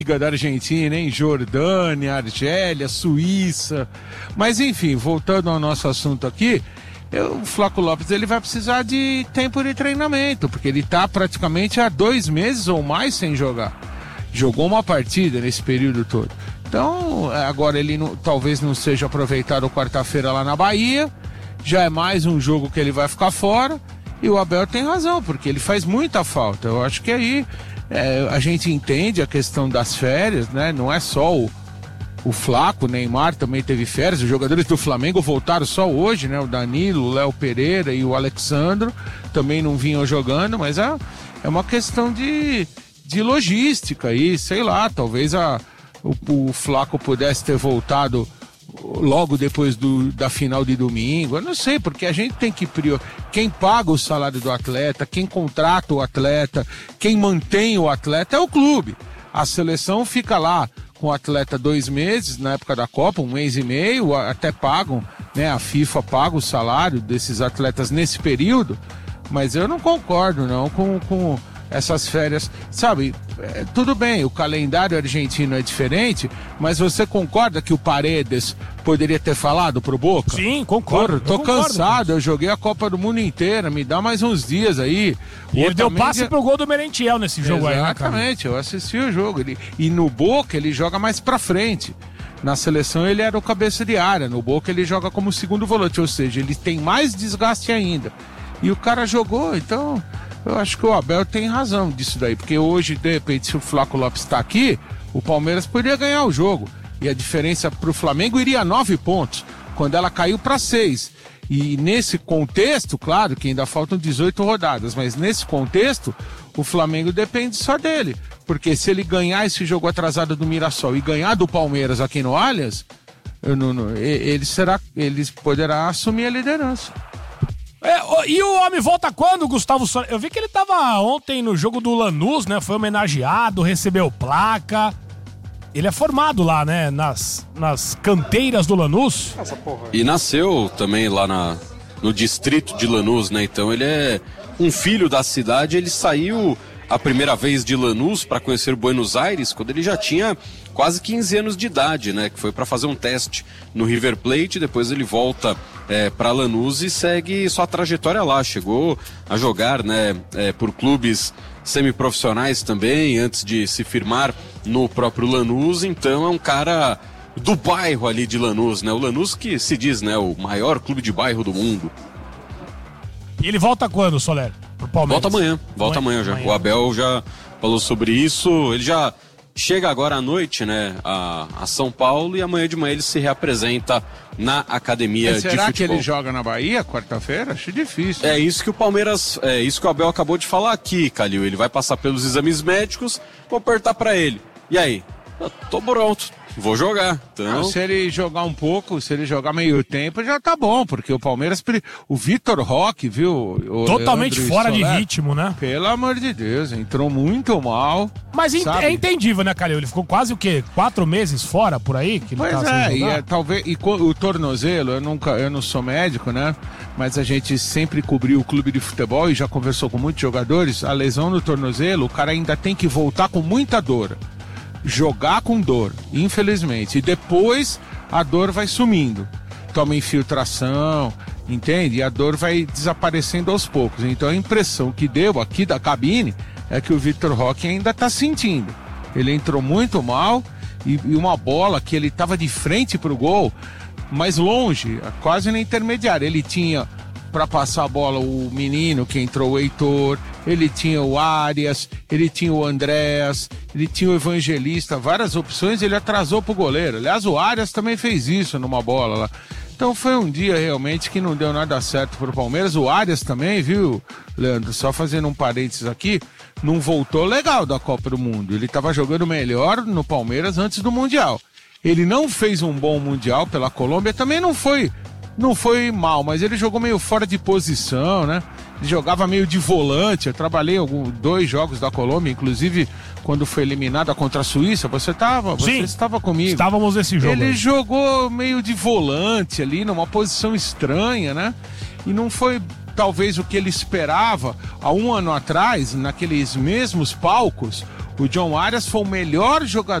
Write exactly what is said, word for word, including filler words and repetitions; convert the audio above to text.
Liga da Argentina, hein? Jordânia, Argélia, Suíça. Mas enfim, voltando ao nosso assunto aqui, eu, o Flaco Lopes ele vai precisar de tempo de treinamento, porque ele está praticamente há dois meses ou mais sem jogar. Jogou uma partida nesse período todo. Então, agora ele não, talvez não seja aproveitado quarta-feira lá na Bahia. Já é mais um jogo que ele vai ficar fora. E o Abel tem razão, porque ele faz muita falta. Eu acho que aí é, a gente entende a questão das férias, né? Não é só o, o Flaco, o Neymar também teve férias. Os jogadores do Flamengo voltaram só hoje, né? O Danilo, o Léo Pereira e o Alexandro também não vinham jogando, mas é, é uma questão de, de logística aí, sei lá, talvez a, o, o Flaco pudesse ter voltado logo depois do, da final de domingo, eu não sei, porque a gente tem que priorizar. Quem paga o salário do atleta, quem contrata o atleta, quem mantém o atleta é o clube. A seleção fica lá com o atleta dois meses, na época da Copa, um mês e meio, até pagam, né? A FIFA paga o salário desses atletas nesse período, mas eu não concordo não com, com essas férias, sabe, é, tudo bem, o calendário argentino é diferente, mas você concorda que o Paredes poderia ter falado pro Boca? Sim, concordo. Porra, tô concordo, cansado, eu joguei a Copa do Mundo inteira, me dá mais uns dias aí. E ele deu passe pro gol do Merentiel nesse jogo. Exatamente, aí, né, eu assisti o jogo. Ele, e no Boca ele joga mais pra frente. Na seleção ele era o cabeça de área, no Boca ele joga como segundo volante, ou seja, ele tem mais desgaste ainda. E o cara jogou, então eu acho que o Abel tem razão disso daí, porque hoje, de repente, se o Flaco Lopes está aqui, o Palmeiras poderia ganhar o jogo. E a diferença para o Flamengo iria a nove pontos, quando ela caiu para seis. E nesse contexto, claro que ainda faltam dezoito rodadas, mas nesse contexto, o Flamengo depende só dele. Porque se ele ganhar esse jogo atrasado do Mirassol e ganhar do Palmeiras aqui no Allianz, eu não, não, ele, será, ele poderá assumir a liderança. É, e o homem volta quando, Gustavo Soler? Eu vi que ele tava ontem no jogo do Lanús, né? Foi homenageado, recebeu placa. Ele é formado lá, né? Nas, nas canteiras do Lanús. E nasceu também lá na, no distrito de Lanús, né? Então ele é um filho da cidade. Ele saiu a primeira vez de Lanús para conhecer Buenos Aires quando ele já tinha quase quinze anos de idade, né? Que foi para fazer um teste no River Plate. Depois ele volta é, para Lanús e segue sua trajetória lá. Chegou a jogar, né? É, por clubes semiprofissionais também, antes de se firmar no próprio Lanús. Então é um cara do bairro ali de Lanús, né? O Lanús que se diz, né? O maior clube de bairro do mundo. E ele volta quando, Soler? Pro Palmeiras? Volta amanhã, volta amanhã, amanhã já. Amanhã. O Abel já falou sobre isso. Ele já chega agora à noite, né, a, a São Paulo, e amanhã de manhã ele se reapresenta na academia Mas de será futebol. que ele joga na Bahia quarta-feira? Acho difícil. É isso que o Palmeiras, é isso que o Abel acabou de falar aqui, Calil. Ele vai passar pelos exames médicos, vou apertar pra ele. E aí? Eu tô pronto, vou jogar. Então... Ah, se ele jogar um pouco, se ele jogar meio tempo, já tá bom, porque o Palmeiras, o Vitor Roque, viu? O Totalmente Leandro fora Soler, de ritmo, né? Pelo amor de Deus, entrou muito mal. Mas sabe? É entendível, né, Calil? Ele ficou quase o quê? Quatro meses fora, por aí? Que ele pois tá é, e é, talvez, e o tornozelo, eu nunca, eu não sou médico, né? Mas a gente sempre cobriu o clube de futebol e já conversou com muitos jogadores. A lesão no tornozelo, o cara ainda tem que voltar com muita dor. Jogar com dor, infelizmente, e depois a dor vai sumindo, toma infiltração, entende? E a dor vai desaparecendo aos poucos. Então a impressão que deu aqui da cabine é que o Vitor Roque ainda está sentindo. Ele entrou muito mal e, e uma bola que ele estava de frente para o gol, mas longe, quase na intermediária. Ele tinha para passar a bola o menino que entrou, o Heitor, ele tinha o Arias, ele tinha o Andréas, ele tinha o Evangelista, várias opções, ele atrasou pro goleiro. Aliás, o Arias também fez isso numa bola lá. Então foi um dia realmente que não deu nada certo pro Palmeiras. O Arias também, viu, Leandro? Só fazendo um parênteses aqui, não voltou legal da Copa do Mundo. Ele estava jogando melhor no Palmeiras antes do Mundial. Ele não fez um bom Mundial pela Colômbia, também não foi... Não foi mal, mas ele jogou meio fora de posição, né? Ele jogava meio de volante. Eu trabalhei alguns dois jogos da Colômbia, inclusive quando foi eliminada contra a Suíça. Você estava, você Sim, estava comigo. Estávamos nesse jogo. Ele aí. jogou meio de volante ali, numa posição estranha, né? E não foi talvez o que ele esperava há um ano atrás, naqueles mesmos palcos. O John Arias foi o melhor jogador